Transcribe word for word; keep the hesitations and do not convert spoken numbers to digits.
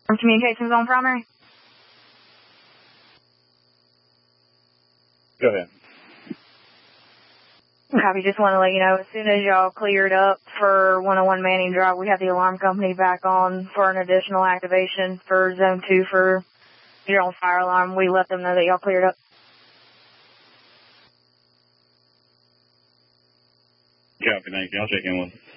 Communications on primary. Go ahead. Copy. Just want to let you know, as soon as y'all cleared up for one oh one Manning Drive, we have the alarm company back on for an additional activation for zone two for your own fire alarm. We let them know that y'all cleared up. Copy. Thank you. I'll check in with them.